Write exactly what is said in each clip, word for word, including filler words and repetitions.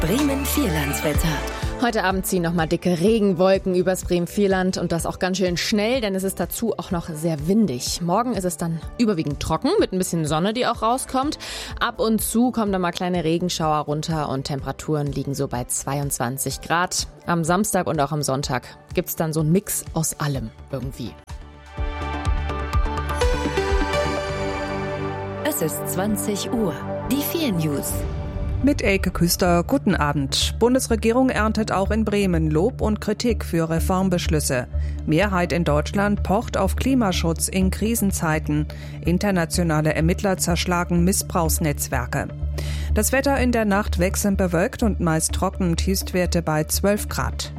Bremen-Vierlandswetter. Heute Abend ziehen nochmal dicke Regenwolken übers Bremen-Vierland und das auch ganz schön schnell, denn es ist dazu auch noch sehr windig. Morgen ist es dann überwiegend trocken mit ein bisschen Sonne, die auch rauskommt. Ab und zu kommen dann mal kleine Regenschauer runter und Temperaturen liegen so bei zweiundzwanzig Grad. Am Samstag und auch am Sonntag gibt's dann so einen Mix aus allem irgendwie. Es ist zwanzig Uhr. Die vier News. Mit Elke Küster, guten Abend. Bundesregierung erntet auch in Bremen Lob und Kritik für Reformbeschlüsse. Mehrheit in Deutschland pocht auf Klimaschutz in Krisenzeiten. Internationale Ermittler zerschlagen Missbrauchsnetzwerke. Das Wetter in der Nacht wechselnd bewölkt und meist trocken, Tiefstwerte bei zwölf Grad.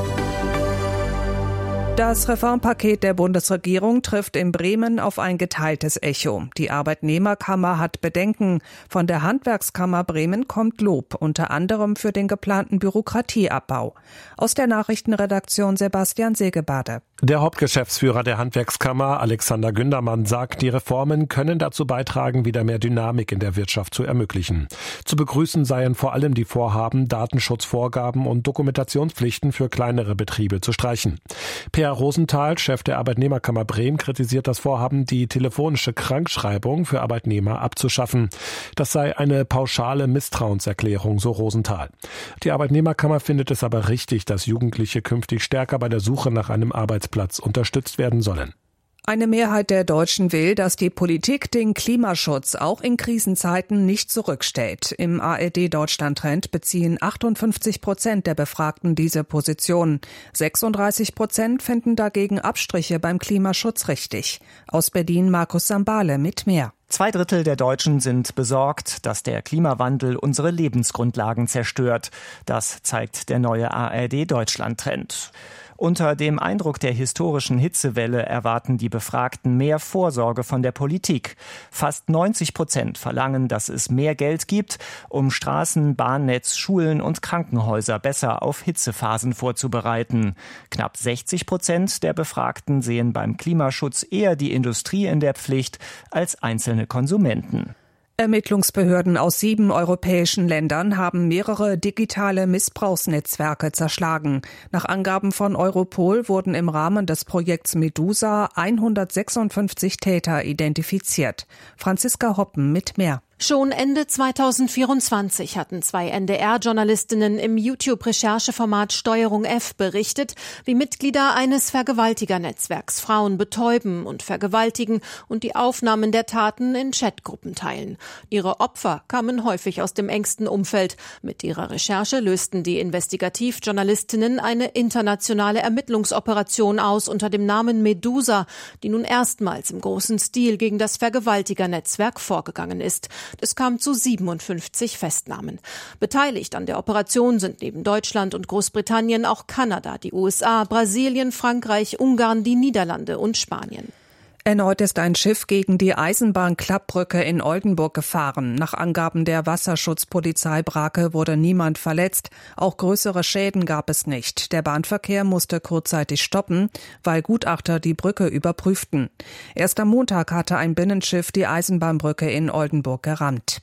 Das Reformpaket der Bundesregierung trifft in Bremen auf ein geteiltes Echo. Die Arbeitnehmerkammer hat Bedenken. Von der Handwerkskammer Bremen kommt Lob, unter anderem für den geplanten Bürokratieabbau. Aus der Nachrichtenredaktion Sebastian Segebade. Der Hauptgeschäftsführer der Handwerkskammer, Alexander Gündermann, sagt, die Reformen können dazu beitragen, wieder mehr Dynamik in der Wirtschaft zu ermöglichen. Zu begrüßen seien vor allem die Vorhaben, Datenschutzvorgaben und Dokumentationspflichten für kleinere Betriebe zu streichen. Per Rosenthal, Chef der Arbeitnehmerkammer Bremen, kritisiert das Vorhaben, die telefonische Krankschreibung für Arbeitnehmer abzuschaffen. Das sei eine pauschale Misstrauenserklärung, so Rosenthal. Die Arbeitnehmerkammer findet es aber richtig, dass Jugendliche künftig stärker bei der Suche nach einem Arbeitsplatz unterstützt werden sollen. Eine Mehrheit der Deutschen will, dass die Politik den Klimaschutz auch in Krisenzeiten nicht zurückstellt. Im A R D-Deutschland-Trend beziehen achtundfünfzig Prozent der Befragten diese Position. sechsunddreißig Prozent finden dagegen Abstriche beim Klimaschutz richtig. Aus Berlin Markus Sambale mit mehr. Zwei Drittel der Deutschen sind besorgt, dass der Klimawandel unsere Lebensgrundlagen zerstört. Das zeigt der neue A R D-Deutschland-Trend. Unter dem Eindruck der historischen Hitzewelle erwarten die Befragten mehr Vorsorge von der Politik. Fast neunzig Prozent verlangen, dass es mehr Geld gibt, um Straßen, Bahnnetz, Schulen und Krankenhäuser besser auf Hitzephasen vorzubereiten. Knapp sechzig Prozent der Befragten sehen beim Klimaschutz eher die Industrie in der Pflicht als einzelne Konsumenten. Ermittlungsbehörden aus sieben europäischen Ländern haben mehrere digitale Missbrauchsnetzwerke zerschlagen. Nach Angaben von Europol wurden im Rahmen des Projekts Medusa hundertsechsundfünfzig Täter identifiziert. Franziska Hoppen mit mehr. Schon Ende zweitausendvierundzwanzig hatten zwei N D R-Journalistinnen im YouTube-Rechercheformat Steuerung F berichtet, wie Mitglieder eines Vergewaltigernetzwerks Frauen betäuben und vergewaltigen und die Aufnahmen der Taten in Chatgruppen teilen. Ihre Opfer kamen häufig aus dem engsten Umfeld. Mit ihrer Recherche lösten die Investigativjournalistinnen eine internationale Ermittlungsoperation aus unter dem Namen Medusa, die nun erstmals im großen Stil gegen das Vergewaltigernetzwerk vorgegangen ist. Es kam zu siebenundfünfzig Festnahmen. Beteiligt an der Operation sind neben Deutschland und Großbritannien auch Kanada, die U S A, Brasilien, Frankreich, Ungarn, die Niederlande und Spanien. Erneut ist ein Schiff gegen die Eisenbahnklappbrücke in Oldenburg gefahren. Nach Angaben der Wasserschutzpolizei Brake wurde niemand verletzt. Auch größere Schäden gab es nicht. Der Bahnverkehr musste kurzzeitig stoppen, weil Gutachter die Brücke überprüften. Erst am Montag hatte ein Binnenschiff die Eisenbahnbrücke in Oldenburg gerammt.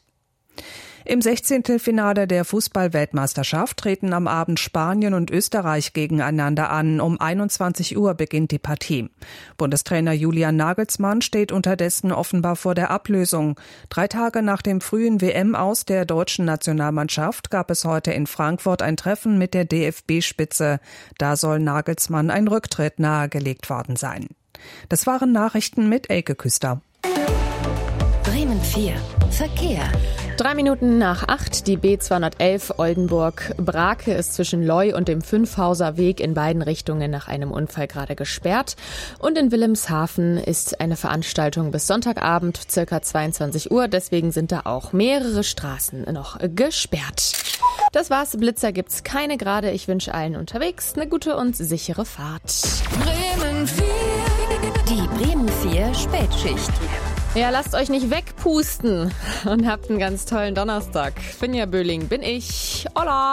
Im Sechzehntelfinale der Fußball-Weltmeisterschaft treten am Abend Spanien und Österreich gegeneinander an. Um einundzwanzig Uhr beginnt die Partie. Bundestrainer Julian Nagelsmann steht unterdessen offenbar vor der Ablösung. Drei Tage nach dem frühen W M-Aus der deutschen Nationalmannschaft gab es heute in Frankfurt ein Treffen mit der D F B-Spitze. Da soll Nagelsmann ein Rücktritt nahegelegt worden sein. Das waren Nachrichten mit Elke Küster. Bremen vier. Verkehr. Drei Minuten nach acht, die B zweihundertelf Oldenburg-Brake ist zwischen Leu und dem Fünfhauser Weg in beiden Richtungen nach einem Unfall gerade gesperrt. Und in Wilhelmshaven ist eine Veranstaltung bis Sonntagabend, circa zweiundzwanzig Uhr. Deswegen sind da auch mehrere Straßen noch gesperrt. Das war's. Blitzer gibt's keine gerade. Ich wünsche allen unterwegs eine gute und sichere Fahrt. Bremen vier. Die Bremen vier Spätschicht. Ja, lasst euch nicht wegpusten und habt einen ganz tollen Donnerstag. Finja Böhling bin ich. Hola!